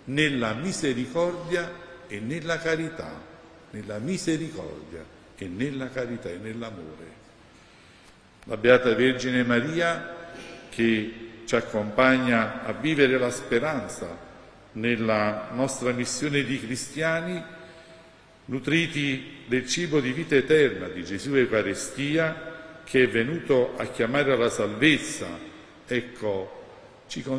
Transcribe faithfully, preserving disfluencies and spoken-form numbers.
nella misericordia e nella carità, nella misericordia e nella carità e nell'amore. La Beata Vergine Maria, che ci accompagna a vivere la speranza nella nostra missione di cristiani, nutriti del cibo di vita eterna di Gesù Eucaristia, che è venuto a chiamare alla salvezza, ecco, ci